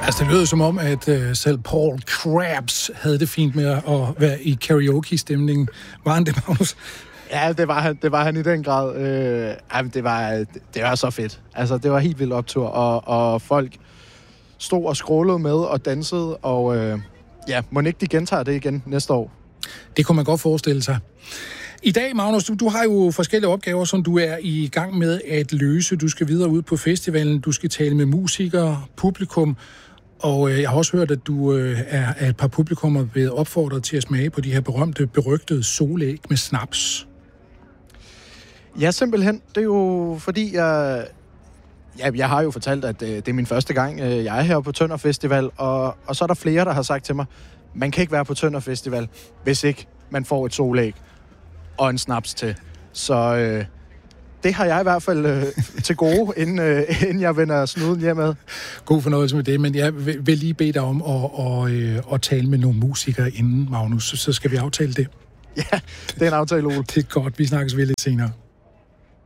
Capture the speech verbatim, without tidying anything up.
Altså, det lød som om, at uh, selv Paul Krabs havde det fint med at være i karaoke-stemningen. Var han det, Magnus? Ja, det var han, det var han i den grad. Øh, jamen, det var, det var så fedt. Altså, det var helt vildt optur, og, og folk stod og scrollede med og dansede, og øh, ja, må ikke de gentager det igen næste år? Det kunne man godt forestille sig. I dag, Magnus, du, du har jo forskellige opgaver, som du er i gang med at løse. Du skal videre ud på festivalen, du skal tale med musikere, publikum, og øh, jeg har også hørt, at du øh, er, er et par publikummer blevet opfordret til at smage på de her berømte, berygtede solæg med snaps. Ja, simpelthen. Det er jo fordi, jeg, ja, jeg har jo fortalt, at øh, det er min første gang, øh, jeg er her på Tønder Festival, og, og så er der flere, der har sagt til mig, man kan ikke være på Tønder Festival, hvis ikke man får et solæg og en snaps til. Så øh, det har jeg i hvert fald øh, til gode, inden, øh, inden jeg vender snuden hjemad. God fornøjelse med det, men jeg vil, vil lige bede dig om at, og, øh, at tale med nogle musikere inden, Magnus. Så skal vi aftale det. Ja, det er en aftale, Ole. Det er godt. Vi snakkes ved lidt senere.